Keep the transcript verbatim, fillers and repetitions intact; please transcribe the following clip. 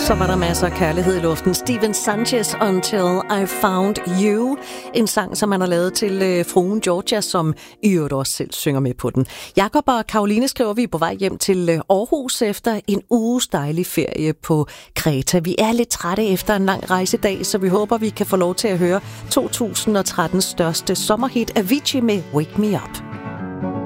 så var der masser af kærlighed i luften. Steven Sanchez, Until I Found You. En sang, som man har lavet til øh, fruen Georgia, som i øvrigt også selv synger med på den. Jakob og Karoline skriver, vi er på vej hjem til øh, Aarhus efter en uges dejlig ferie på Kreta. Vi er lidt trætte efter en lang rejsedag, så vi håber, vi kan få lov til at høre to tusind og trettens største sommerhit, Avicii med Wake Me Up.